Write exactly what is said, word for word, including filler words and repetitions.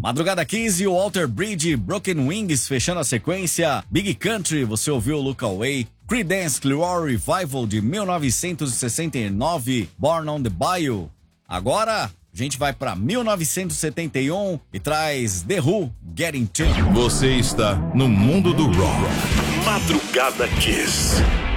Madrugada quinze, o Walter Bridge, Broken Wings fechando a sequência. Big Country, você ouviu Look Away. Creedence Clearwater Revival de mil novecentos e sessenta e nove, Born on the Bayou. Agora, a gente vai pra mil novecentos e setenta e um e traz The Who, Getting To. Você está no mundo do rock. Madrugada Kiss.